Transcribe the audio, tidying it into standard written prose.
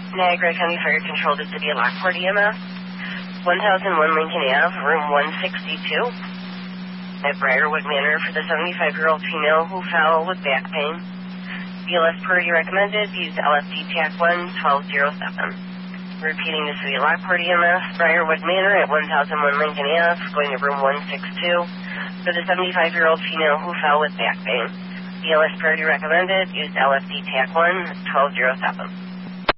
Niagara County Fire Control to City of Lockport EMS. 1001 Lincoln Ave, room 162. At Briarwood Manor for the 75-year-old female who fell with back pain. BLS priority recommended. Use LFD TAC 1 1207. Repeating the City of Lockport EMS, Briarwood Manor at 1001 Lincoln Ave, going to room 162 for the 75-year-old female who fell with back pain. BLS priority recommended. Use LFD TAC 1 1207.